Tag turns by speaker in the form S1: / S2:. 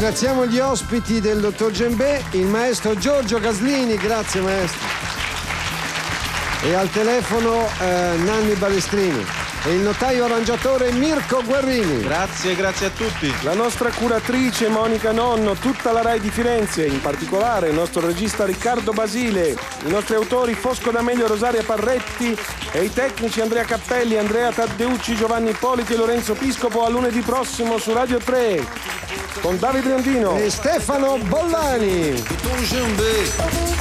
S1: Ringraziamo gli ospiti del dottor Gembè, il maestro Giorgio Caslini, grazie maestro. E al telefono Nanni Balestrini. E il notaio arrangiatore Mirko Guerrini.
S2: Grazie a tutti.
S3: La nostra curatrice Monica Nonno, tutta la Rai di Firenze, in particolare il nostro regista Riccardo Basile, i nostri autori Fosco D'Amelio e Rosaria Parretti e i tecnici Andrea Cappelli, Andrea Taddeucci, Giovanni Ippoliti e Lorenzo Piscopo. A lunedì prossimo su Radio 3 con Davide Riondino
S1: e Stefano Bollani.